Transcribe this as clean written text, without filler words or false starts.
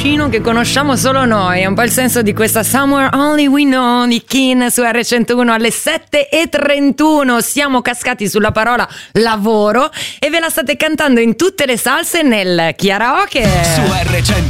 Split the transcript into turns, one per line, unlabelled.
vicino che conosciamo solo noi. È un po' il senso di questa Somewhere Only We Know di Kin su R101 alle 7:31. Siamo cascati sulla parola lavoro e ve la state cantando in tutte le salse nel karaoke.
Su R101.